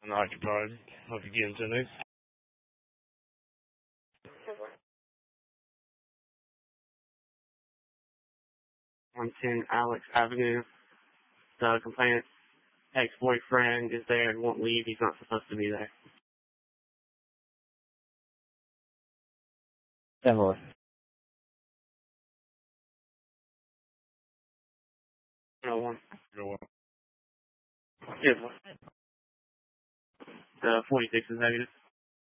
Unoccupied. Hope you get into this. 110 Alex Avenue. The complainant's ex-boyfriend is there and won't leave. He's not supposed to be there. 10-4. No one. Go on. Good one. The 46 is negative.